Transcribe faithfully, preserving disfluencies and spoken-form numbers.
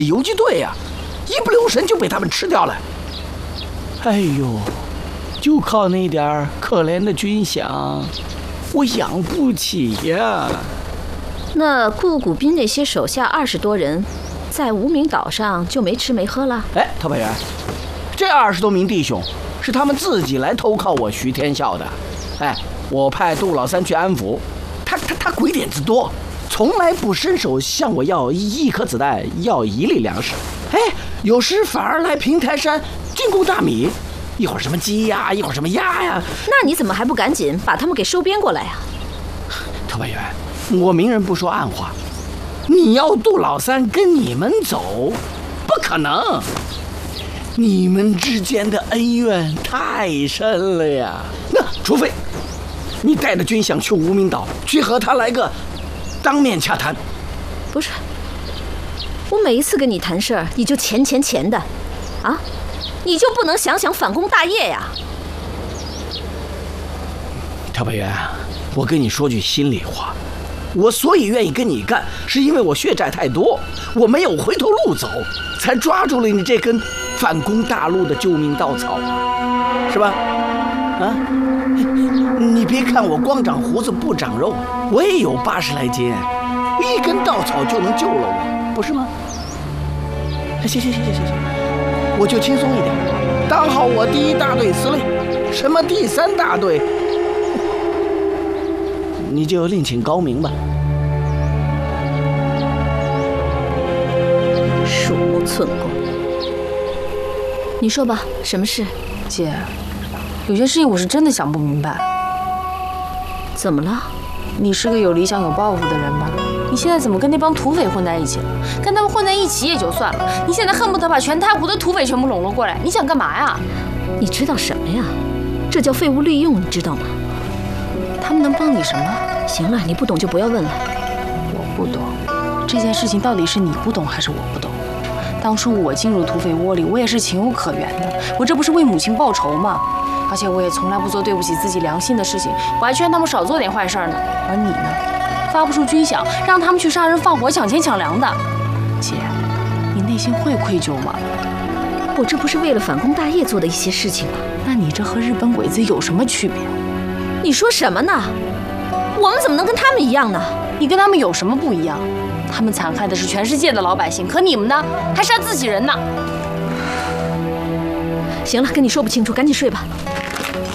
游击队呀、啊，一不留神就被他们吃掉了。哎呦，就靠那点可怜的军饷，我养不起呀。 那顾谷斌那些手下二十多人，在无名岛上就没吃没喝了？ 哎，特派员，这二十多名弟兄是他们自己来投靠我徐天笑的。哎，我派杜老三去安抚他，他他鬼点子多。从来不伸手向我要一颗子弹，要一粒粮食。哎，有时反而来平台山进贡大米，一会儿什么鸡呀，一会儿什么鸭呀。 那你怎么还不赶紧把他们给收编过来呀？ 特派员，我明人不说暗话，你要杜老三跟你们走，不可能。你们之间的恩怨太深了呀。那除非你带着军饷去无名岛，去和他来个当面洽谈。 不是，我每一次跟你谈事儿，你就钱钱钱的，啊，你就不能想想反攻大业呀？ 特派员，我跟你说句心里话，我所以愿意跟你干，是因为我血债太多，我没有回头路走，才抓住了你这根反攻大陆的救命稻草，是吧？啊？你别看我光长胡子不长肉，我也有八十来斤，一根稻草就能救了我，不是吗？行行行行行行，我就轻松一点，当好我第一大队司令，什么第三大队，你就另请高明吧。 鼠目寸光。你说吧，什么事？ 姐，有些事情我是真的想不明白。 怎么了？ 你是个有理想有抱负的人吧？你现在怎么跟那帮土匪混在一起了？跟他们混在一起也就算了，你现在恨不得把全太湖的土匪全部笼络过来，你想干嘛呀？ 你知道什么呀？这叫废物利用，你知道吗？ 他们能帮你什么？ 行了，你不懂就不要问了。 我不懂，这件事情到底是你不懂还是我不懂？当初我进入土匪窝里，我也是情有可原的，我这不是为母亲报仇吗？而且我也从来不做对不起自己良心的事情，我还劝他们少做点坏事呢。而你呢，发不出军饷，让他们去杀人放火、抢钱抢粮的。姐，你内心会愧疚吗？ 我这不是为了反攻大业做的一些事情吗？ 那你这和日本鬼子有什么区别？ 你说什么呢？我们怎么能跟他们一样呢？ 你跟他们有什么不一样？他们残害的是全世界的老百姓，可你们呢，还杀自己人呢。 行了，跟你说不清楚，赶紧睡吧。